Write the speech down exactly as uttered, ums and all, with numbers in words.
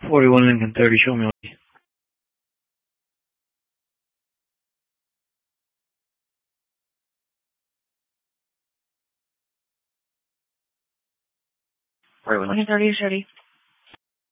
forty-one Lincoln thirty, show me. forty-one Lincoln thirty is ready.